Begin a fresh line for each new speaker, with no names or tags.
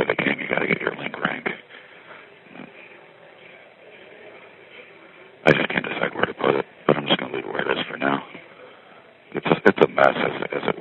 they came, you got to get your link rank. I just can't decide where to put it, but I'm just going to leave it where it is for now. It's a mess as it